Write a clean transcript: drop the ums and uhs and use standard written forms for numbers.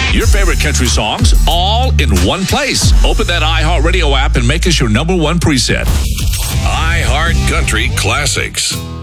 Your favorite country songs, all in one place. Open that iHeartRadio app and make us your number one preset. iHeart Country Classics.